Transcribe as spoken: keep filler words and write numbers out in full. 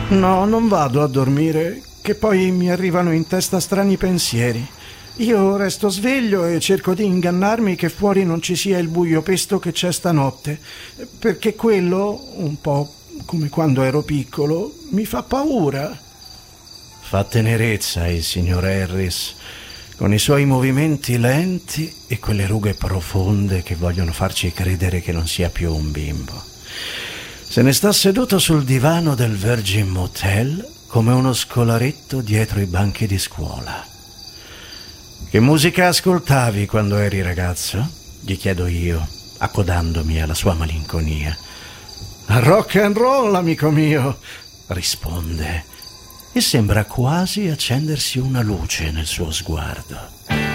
No, non vado a dormire, che poi mi arrivano in testa strani pensieri. Io resto sveglio e cerco di ingannarmi che fuori non ci sia il buio pesto che c'è stanotte, perché quello, un po' come quando ero piccolo, mi fa paura. Fa tenerezza il signor Harris, con i suoi movimenti lenti e quelle rughe profonde che vogliono farci credere che non sia più un bimbo. Se ne sta seduto sul divano del Virgin Motel come uno scolaretto dietro i banchi di scuola. Che musica ascoltavi quando eri ragazzo? Gli chiedo io, accodandomi alla sua malinconia. Rock and roll, amico mio, risponde, e sembra quasi accendersi una luce nel suo sguardo.